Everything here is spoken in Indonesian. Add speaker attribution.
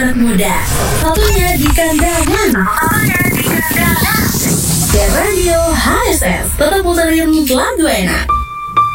Speaker 1: anak muda. Satunya di kandangan. Dan Radio HSS tetap puterin lagu enak.